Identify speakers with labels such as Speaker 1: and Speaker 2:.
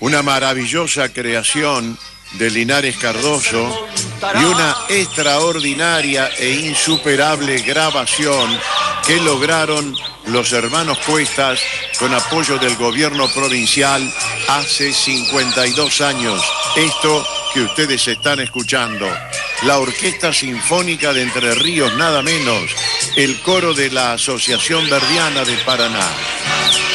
Speaker 1: una maravillosa creación de Linares Cardoso y una extraordinaria e insuperable grabación que lograron los hermanos Cuestas con apoyo del gobierno provincial hace 52 años. Esto que ustedes están escuchando, la Orquesta Sinfónica de Entre Ríos, nada menos, el coro de la Asociación Verdiana de Paraná.